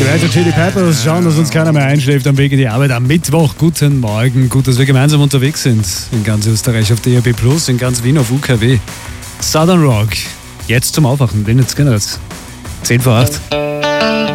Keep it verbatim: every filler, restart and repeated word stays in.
Die Chili Peppers schauen, dass uns keiner mehr einschläft am Weg in die Arbeit am Mittwoch. Guten Morgen, gut, dass wir gemeinsam unterwegs sind. In ganz Österreich auf D A B plus, in ganz Wien auf U K W. Southern Rock, jetzt zum Aufwachen, wenn jetzt genau. zehn vor acht.